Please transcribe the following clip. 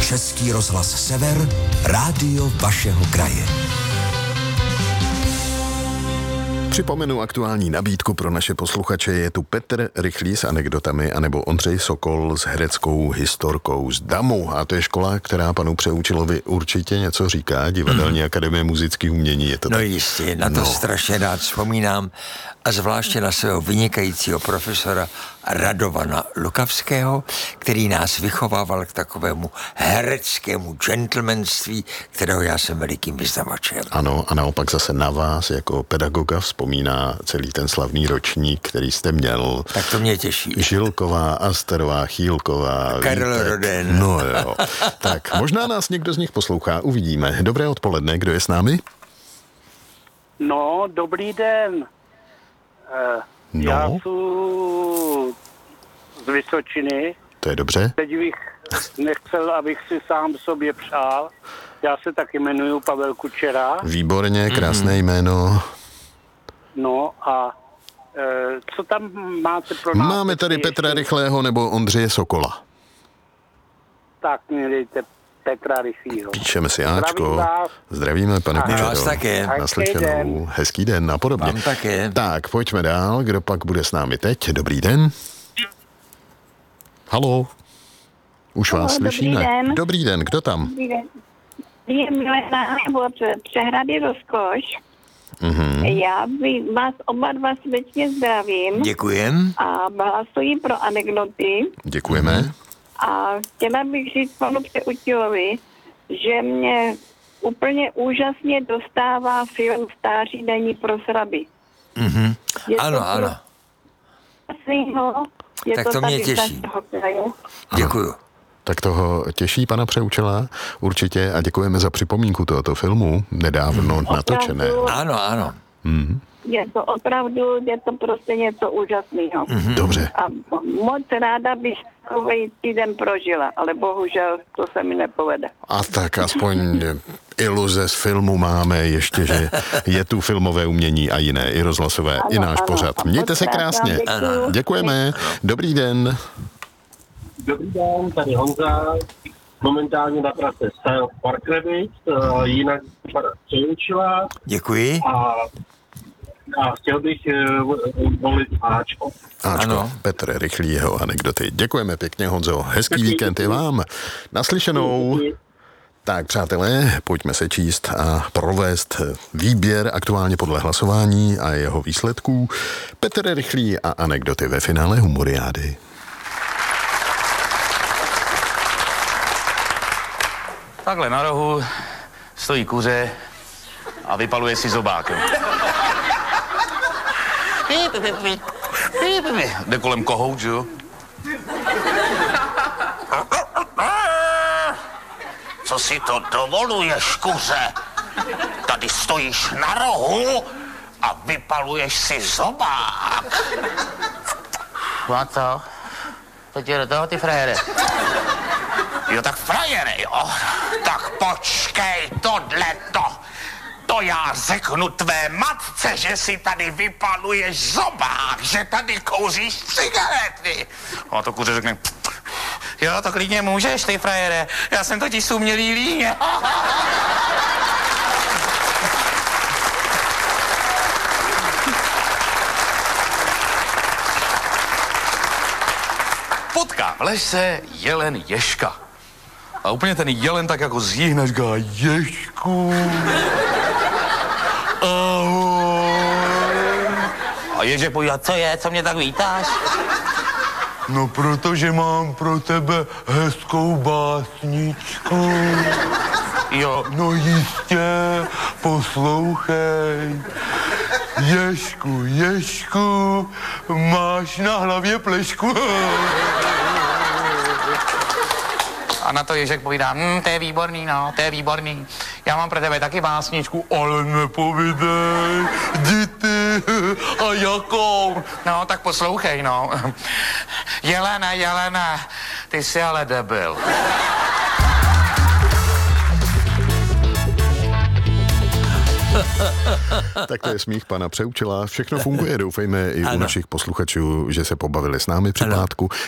Český rozhlas Sever, rádio vašeho kraje. Připomenu aktuální nabídku pro naše posluchače. Je tu Petr Rychlý s anekdotami anebo Ondřej Sokol s hereckou historkou z Damu. A to je škola, která panu Přeučilovi určitě něco říká. Divadelní akademie muzických umění. Je to tak? Jistě, na to strašně rád vzpomínám. A zvláště na svého vynikajícího profesora Radovana Lukavského, který nás vychovával k takovému hereckému gentlemanství, kterého já jsem velikým vyznavačem. Ano, a naopak zase na vás jako pedagoga vzpomíná celý ten slavný ročník, který jste měl. Tak to mě těší. Žilková, Asterová, Chýlková, Karel Vítek. Roden. No jo. Tak, možná nás někdo z nich poslouchá, uvidíme. Dobré odpoledne, kdo je s námi? No, dobrý den. Já jsem z Vysočiny. To je dobře. Teď bych nechcel, abych si sám sobě přál. Já se taky jmenuji Pavel Kučera. Výborně, krásné jméno. No a co tam máte pro nás? Máme tady Petra Rychlého nebo Ondřeje Sokola. Tak mě dejte Petra Rychlýho. Píšeme si Ačko. Zdravím vás. Zdravíme, pane Kučero. Vás také. Naslyšenou. Hezký den a podobně. Vám také. Tak, pojďme dál. Kdo pak bude s námi teď? Dobrý den. Haló. Už vás slyšíme. Den. Dobrý den, kdo tam? Dobrý den. Je Milena od Přehrady Rozkoš. Já vás oba dva srdečně zdravím. Děkujem. A hlasuji pro anekdoty. Děkujeme. A chtěla bych říct panu Přeutilovi, že mě úplně úžasně dostává film Stáří není pro sraby. Ano, ano. Tak to mě těší. Děkuju. Tak toho těší pana Přeučela určitě a děkujeme za připomínku tohoto filmu, nedávno natočené. Ano, ano. Je to opravdu, je to prostě něco úžasného. Dobře. A moc ráda bych takový týden prožila, ale bohužel to se mi nepovede. A tak aspoň iluze z filmu máme ještě, že je tu filmové umění a jiné, i rozhlasové, Ano, i náš ano. pořad. Mějte se krásně. Děkuju. Děkujeme. Dobrý den. Dobrý den, tady Honza, momentálně na trase Park-Rebic, jinak pana Přeučila Děkuji. a chtěl bych volit Ačko. Ačko, Petr Rychlý, jeho anekdoty. Děkujeme pěkně, Honzo. Hezký víkend i vám. Naslyšenou. Tak, přátelé, pojďme se číst a provést výběr aktuálně podle hlasování a jeho výsledků. Petr Rychlý a anekdoty ve finále Humoriády. Takhle na rohu stojí kuře a vypaluje si zobák. Jde kolem kohout, že jo? Co si to dovoluješ, kuře? Tady stojíš na rohu a vypaluješ si zobák. No a co? Pojď do toho, ty frajere. Jo, tak frajere, jo. Tak počkej, tohleto. To já řeknu tvé matce, že si tady vypaluješ zobák, že tady kouříš cigarety. A to kuře řekne, jo, to klidně můžeš, ty frajere. Já jsem totiž sumělý líně. Potká v lese jelen ježka. A úplně ten jelen tak jako zjihne, říká, ježku. Ahoj. A ježek povídá, co je, co mě tak vítáš? No, protože mám pro tebe hezkou básničku. Jo. No jistě, poslouchej. Ježku, ježku, máš na hlavě plešku. A na to ježek povídá, to je výborný, no, to je výborný. Já mám pro tebe taky básničku, ale nepovídej, jdi ty, a jakou? No, tak poslouchej, no. Jelena, Jelena, ty jsi ale debil. Tak to je smích pana Přeučila. Všechno funguje, doufejme i u našich posluchačů, že se pobavili s námi při pátku.